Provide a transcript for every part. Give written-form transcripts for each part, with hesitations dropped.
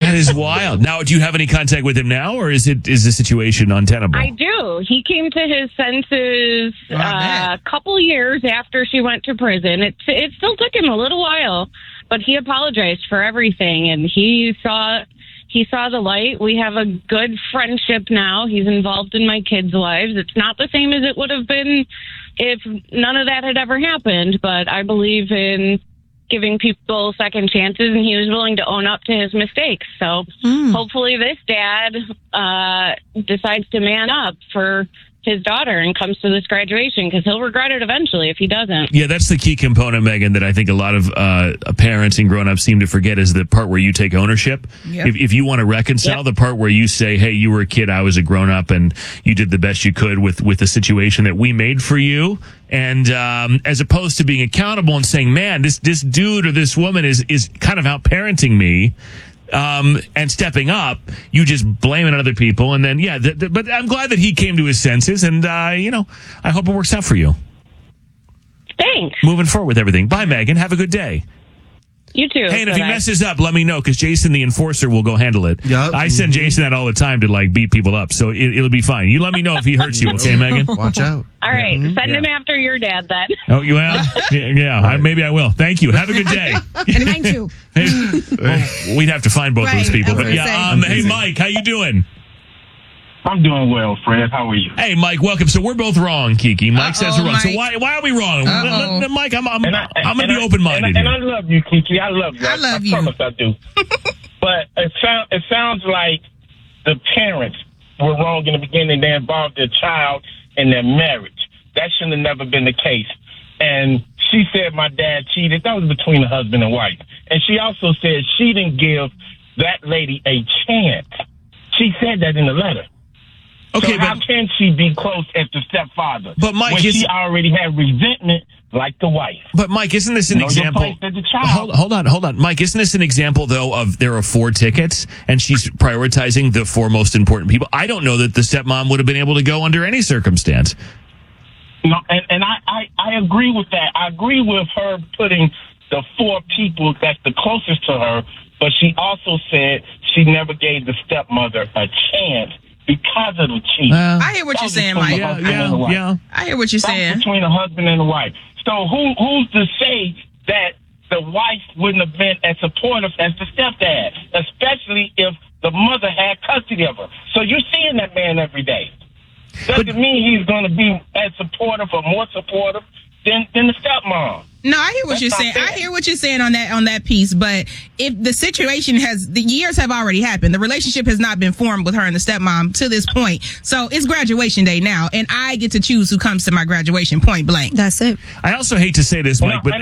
That is wild. Now, do you have any contact with him now, or is the situation untenable? I do. He came to his senses a couple years after she went to prison. It still took him a little while, but he apologized for everything, and he saw the light. We have a good friendship now. He's involved in my kids' lives. It's not the same as it would have been if none of that had ever happened, but I believe in giving people second chances, and he was willing to own up to his mistakes. So hopefully this dad decides to man up for his daughter and comes to this graduation, because he'll regret it eventually if he doesn't. Yeah, that's the key component, Megan, that I think a lot of parents and grown-ups seem to forget, is the part where you take ownership. Yep. If you want to reconcile, the part where you say, hey, you were a kid, I was a grown-up, and you did the best you could with the situation that we made for you. And as opposed to being accountable and saying, man, this dude or this woman is kind of out-parenting me, and stepping up, you just blame it on other people. And then, but I'm glad that he came to his senses, and, I hope it works out for you. Thanks. Moving forward with everything. Bye, Megan. Have a good day. You too. Hey, and if he messes up, let me know, because Jason, the enforcer, will go handle it. Yep. I send Jason that all the time to, beat people up, so it'll be fine. You let me know if he hurts you, okay, Megan? Watch out. All right. Send him after your dad, then. Oh, you will? Yeah, maybe I will. Thank you. Have a good day. And mine too. Well, we'd have to find both those people. But hey, Mike, how you doing? I'm doing well, Fred. How are you? Hey, Mike, welcome. So we're both wrong, Kiki. Mike says we're wrong. Mike. So why are we wrong? Mike, I'm going to be open-minded. And I love you, Kiki. I love you. I love you. I promise I do. But it sounds like the parents were wrong in the beginning. They involved their child in their marriage. That shouldn't have never been the case. And she said my dad cheated. That was between the husband and wife. And she also said she didn't give that lady a chance. She said that in the letter. Okay, so how can she be close as the stepfather? But Mike, when she already had resentment like the wife. But Mike, isn't this an example? Hold on, Mike. Isn't this an example though of there are 4 tickets and she's prioritizing the 4 most important people? I don't know that the stepmom would have been able to go under any circumstance. No, and I agree with that. I agree with her putting the 4 people that's the closest to her, but she also said she never gave the stepmother a chance because of the cheating. I hear what you're saying, Mike. Yeah. I hear what you're saying. Between the husband and the wife. So who's to say that the wife wouldn't have been as supportive as the stepdad, especially if the mother had custody of her? So you're seeing that man every day. Doesn't mean he's going to be as supportive or more supportive than the stepmom. No, I hear what you're saying. I hear what you're saying on that piece. But if the situation the years have already happened, the relationship has not been formed with her and the stepmom to this point. So it's graduation day now, and I get to choose who comes to my graduation, point blank. That's it. I also hate to say this, Mike, but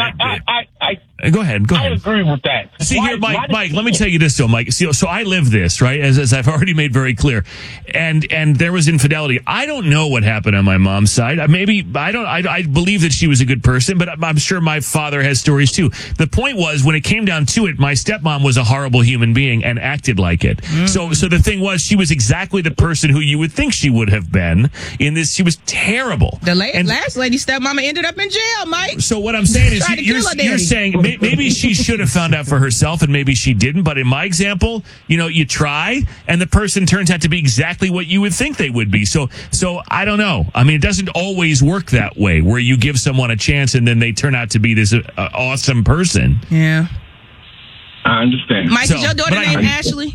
go ahead. I agree with that. See here, Mike, let me tell you this though, Mike. See, so I live this, right? As I've already made very clear. And there was infidelity. I don't know what happened on my mom's side. I believe that she was a good person, but I'm sure my father has stories too. The point was, when it came down to it, my stepmom was a horrible human being and acted like it. So the thing was, she was exactly the person who you would think she would have been in this. She was terrible. The last lady's stepmama ended up in jail, Mike. So what I'm saying is, you're saying maybe she should have found out for herself and maybe she didn't. But in my example, you try and the person turns out to be exactly what you would think they would be. So I don't know. I mean, it doesn't always work that way where you give someone a chance and then they turn out to be this awesome person. Yeah. I understand. Mike, is your daughter named Ashley?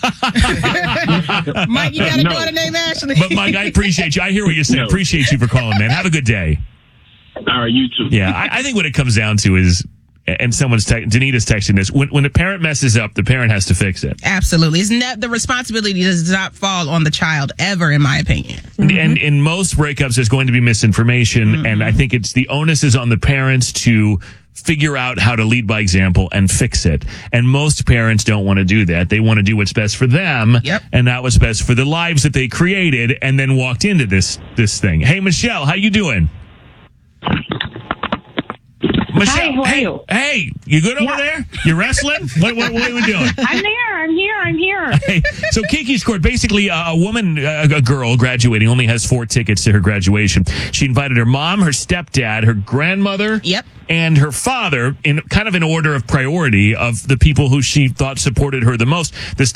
Mike, you got a daughter named Ashley? But Mike, I appreciate you. I hear what you're saying. Appreciate you for calling, man. Have a good day. All right, you too. Yeah, I think what it comes down to is, and Danita's texting this, when the parent messes up, the parent has to fix it. Absolutely. The responsibility does not fall on the child ever, in my opinion. And in most breakups, there's going to be misinformation, and I think the onus is on the parents to figure out how to lead by example and fix it. And most parents don't want to do that. They want to do what's best for them, and not what's best for the lives that they created and then walked into this thing. Hey, Michelle, how you doing? Michelle, hi, how are you? Hey, you good over there? You wrestling? What are we doing? I'm here. Hey, so Kiki scored. Basically, a girl graduating only has 4 tickets to her graduation. She invited her mom, her stepdad, her grandmother, and her father in kind of an order of priority of the people who she thought supported her the most. This